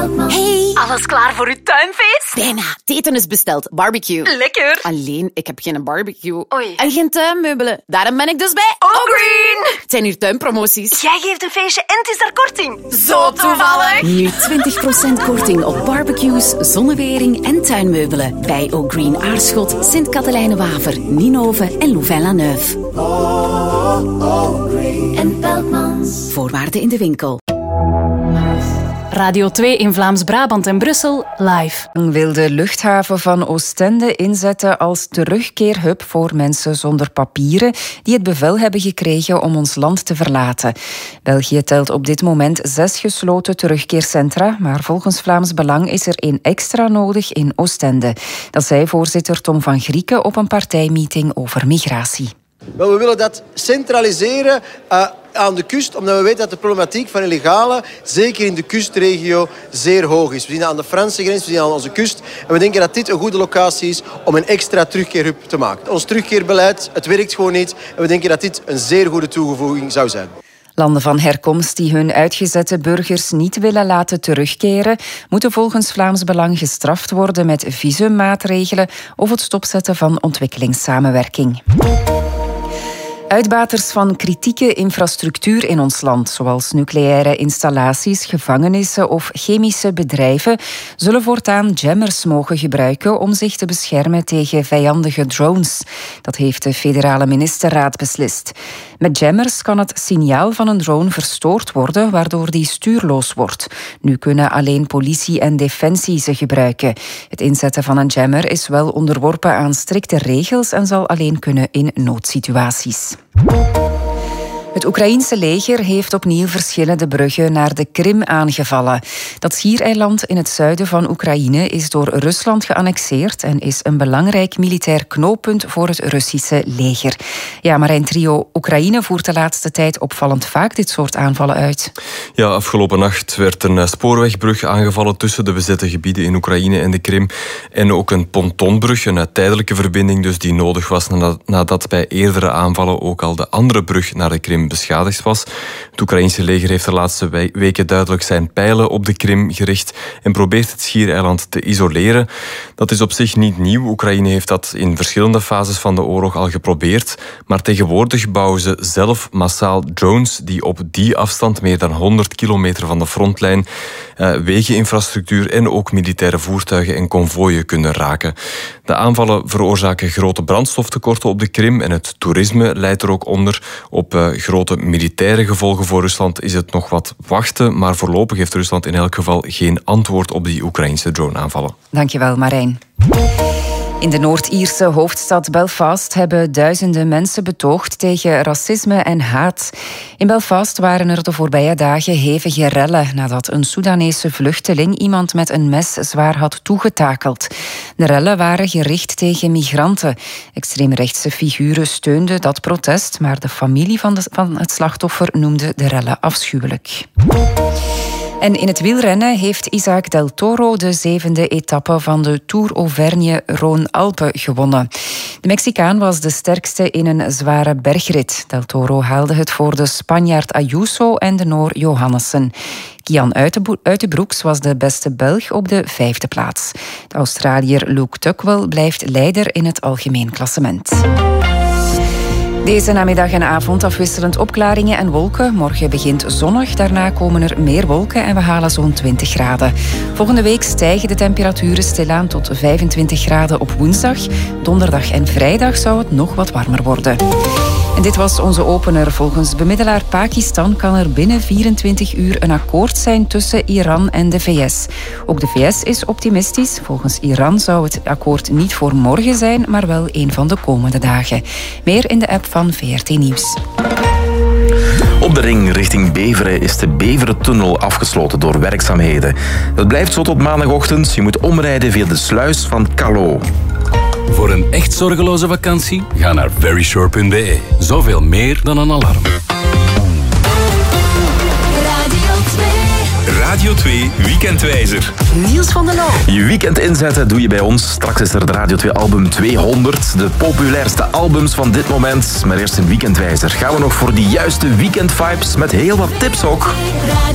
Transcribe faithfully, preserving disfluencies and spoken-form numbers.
Hey! Alles klaar voor uw tuinfeest? Bijna. Het eten is besteld. Barbecue. Lekker. Alleen, ik heb geen barbecue. Oei. En geen tuinmeubelen. Daarom ben ik dus bij O'Green. Het zijn hier tuinpromoties. Jij geeft een feestje en het is daar korting. Zo toevallig. Nu twintig procent korting op barbecues, zonnewering en tuinmeubelen. Bij O'Green Aarschot, Sint-Katelijne-Waver, Ninove en Louvain-la-Neuve. En Peltmans. Voorwaarden in de winkel. Radio twee in Vlaams-Brabant en Brussel, live. Wil de luchthaven van Oostende inzetten als terugkeerhub voor mensen zonder papieren die het bevel hebben gekregen om ons land te verlaten. België telt op dit moment zes gesloten terugkeercentra, maar volgens Vlaams Belang is er één extra nodig in Oostende. Dat zei voorzitter Tom van Grieken op een partijmeeting over migratie. Wel, we willen dat centraliseren uh, aan de kust, omdat we weten dat de problematiek van illegale, zeker in de kustregio, zeer hoog is. We zien dat aan de Franse grens, we zien dat aan onze kust. En we denken dat dit een goede locatie is om een extra terugkeerhub te maken. Ons terugkeerbeleid, het werkt gewoon niet. En we denken dat dit een zeer goede toevoeging zou zijn. Landen van herkomst die hun uitgezette burgers niet willen laten terugkeren, moeten volgens Vlaams Belang gestraft worden met visummaatregelen of het stopzetten van ontwikkelingssamenwerking. Uitbaters van kritieke infrastructuur in ons land, zoals nucleaire installaties, gevangenissen of chemische bedrijven, zullen voortaan jammers mogen gebruiken om zich te beschermen tegen vijandige drones. Dat heeft de federale ministerraad beslist. Met jammers kan het signaal van een drone verstoord worden, waardoor die stuurloos wordt. Nu kunnen alleen politie en defensie ze gebruiken. Het inzetten van een jammer is wel onderworpen aan strikte regels en zal alleen kunnen in noodsituaties. Het Oekraïense leger heeft opnieuw verschillende bruggen naar de Krim aangevallen. Dat schiereiland in het zuiden van Oekraïne is door Rusland geannexeerd en is een belangrijk militair knooppunt voor het Russische leger. Ja, Marijn Trio, Oekraïne voert de laatste tijd opvallend vaak dit soort aanvallen uit. Ja, afgelopen nacht werd een spoorwegbrug aangevallen tussen de bezette gebieden in Oekraïne en de Krim. En ook een pontonbrug, een tijdelijke verbinding dus die nodig was nadat bij eerdere aanvallen ook al de andere brug naar de Krim beschadigd was. Het Oekraïense leger heeft de laatste weken duidelijk zijn pijlen op de Krim gericht en probeert het schiereiland te isoleren. Dat is op zich niet nieuw. Oekraïne heeft dat in verschillende fases van de oorlog al geprobeerd, maar tegenwoordig bouwen ze zelf massaal drones die op die afstand, meer dan honderd kilometer van de frontlijn, uh, wegeninfrastructuur en ook militaire voertuigen en konvooien kunnen raken. De aanvallen veroorzaken grote brandstoftekorten op de Krim en het toerisme leidt er ook onder. Op uh, grote militaire gevolgen voor Rusland is het nog wat wachten, maar voorlopig heeft Rusland in elk geval geen antwoord op die Oekraïnse drone-aanvallen. Dankjewel, Marijn. In de Noord-Ierse hoofdstad Belfast hebben duizenden mensen betoogd tegen racisme en haat. In Belfast waren er de voorbije dagen hevige rellen nadat een Soedanese vluchteling iemand met een mes zwaar had toegetakeld. De rellen waren gericht tegen migranten. Extreemrechtse figuren steunden dat protest, maar de familie van, de, van het slachtoffer noemde de rellen afschuwelijk. En in het wielrennen heeft Isaac Del Toro de zevende etappe van de Tour Auvergne-Rhône-Alpes gewonnen. De Mexicaan was de sterkste in een zware bergrit. Del Toro haalde het voor de Spanjaard Ayuso en de Noor Johannessen. Kian Uijtebroeks was de beste Belg op de vijfde plaats. De Australiër Luke Tuckwell blijft leider in het algemeen klassement. Deze namiddag en avond afwisselend opklaringen en wolken. Morgen begint zonnig, daarna komen er meer wolken en we halen zo'n twintig graden. Volgende week stijgen de temperaturen stilaan tot vijfentwintig graden op woensdag. Donderdag en vrijdag zou het nog wat warmer worden. En dit was onze opener. Volgens bemiddelaar Pakistan kan er binnen vierentwintig uur een akkoord zijn tussen Iran en de V S. Ook de V S is optimistisch. Volgens Iran zou het akkoord niet voor morgen zijn, maar wel een van de komende dagen. Meer in de app van V R T Nieuws. Op de ring richting Beveren is de Beverentunnel afgesloten door werkzaamheden. Het blijft zo tot maandagochtend. Je moet omrijden via de sluis van Callot. Voor een echt zorgeloze vakantie, ga naar verysure punt b e. Zoveel meer dan een alarm. Radio twee Weekendwijzer. Niels van den Loo. Je weekend inzetten doe je bij ons. Straks is er de Radio twee album tweehonderd. De populairste albums van dit moment. Maar eerst een Weekendwijzer. Gaan we nog voor die juiste weekendvibes met heel wat tips ook.